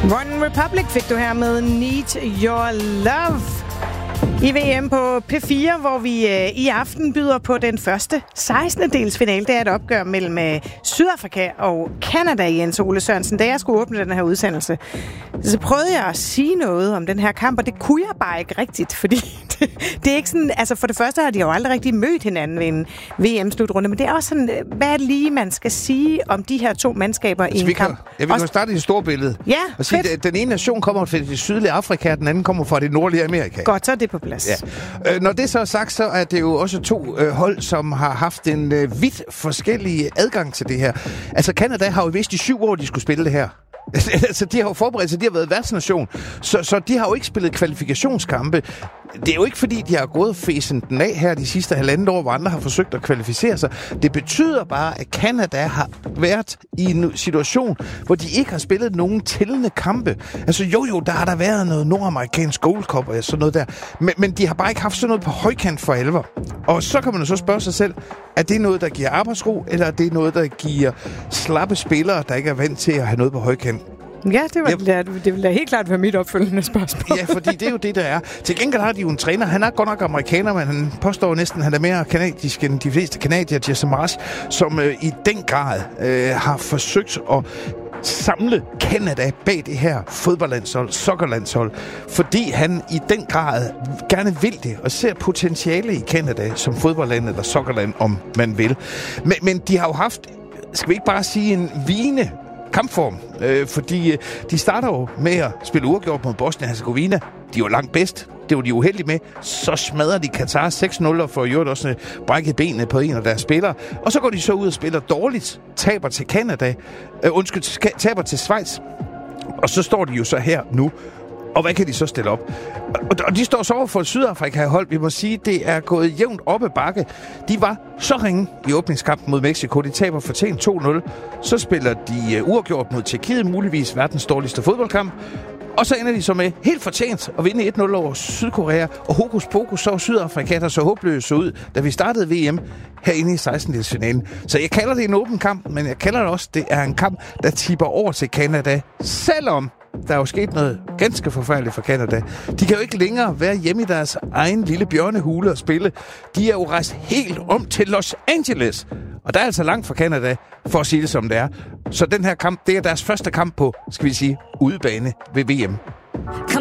One Republic fik du her med Need Your Love i VM på P4, hvor vi i aften byder på den første 16. dels finale. Det er et opgør mellem Sydafrika og Canada, Jens Ole Sørensen. Da jeg skulle åbne den her udsendelse, så prøvede jeg at sige noget om den her kamp, og det kunne jeg bare ikke rigtigt, fordi det er ikke sådan, altså for det første har de jo aldrig rigtig mødt hinanden ved en VM-slutrunde, men det er også sådan, hvad er lige man skal sige om de her to mandskaber i en kamp? Jeg vil starte i det store billede. Ja, og sige, at den ene nation kommer fra det sydlige Afrika, og den anden kommer fra det nordlige Amerika. Godt, så er det på plads. Ja. Når det så er sagt, så er det jo også to hold, som har haft en vidt forskellig adgang til det her. Altså, Canada har jo vidst i 7 år, de skulle spille det her. Altså, de har jo forberedt sig, de har været værtsnation, så de har jo ikke spillet kvalifikationskampe. Det er jo ikke, fordi de har gået fæsen den af her de sidste 1,5 år, hvor andre har forsøgt at kvalificere sig. Det betyder bare, at Canada har været i en situation, hvor de ikke har spillet nogen tællende kampe. Altså jo, der har der været noget nordamerikansk Gold Cup og sådan noget der, men de har bare ikke haft sådan noget på højkant for alvor. Og så kan man jo så spørge sig selv, er det noget, der giver arbejdsro, eller er det noget, der giver slappe spillere, der ikke er vant til at have noget på højkant? Ja, det vil da helt klart være mit opfølgende spørgsmål. Ja, fordi det er jo det, der er. Til gengæld har de jo en træner. Han er godt nok amerikaner, men han påstår næsten, at han er mere kanadisk end de fleste kanadier, Jesse Marsh, som i den grad har forsøgt at samle Canada bag det her fodboldlandshold, soccerlandshold, fordi han i den grad gerne vil det, og ser potentiale i Canada som fodboldland eller soccerland, om man vil. Men de har jo haft, skal vi ikke bare sige, en vigende kampform, fordi de starter jo med at spille uafgjort mod Bosnien-Herzegovina. De er jo langt bedst. Det var de uheldige med. Så smadrer de Katar 6-0 og får jo også brækket benene på en af deres spillere. Og så går de så ud og spiller dårligt. Taber til Canada. Taber til Schweiz. Og så står de jo så her nu. Og hvad kan de så stille op? Og de står så over for et Sydafrika-hold. Vi må sige, det er gået jævnt op ad bakke. De var så ringe i åbningskampen mod Mexico. De taber fortjent 2-0. Så spiller de uafgjort mod Tjekkiet, muligvis verdens dårligste fodboldkamp. Og så ender de så med helt fortjent at vinde 1-0 over Sydkorea. Og hokus pokus, så Sydafrika, der så håbløse ud, da vi startede VM herinde i 16-delsfinalen. Så jeg kalder det en åben kamp, men jeg kalder det også, det er en kamp, der tipper over til Canada, selvom der er jo sket noget ganske forfærdeligt for Canada. De kan jo ikke længere være hjemme i deres egen lille bjørnehule og spille. De er jo rejst helt om til Los Angeles. Og der er altså langt fra Canada, for at sige det som det er. Så den her kamp, det er deres første kamp på, skal vi sige, udebane ved VM.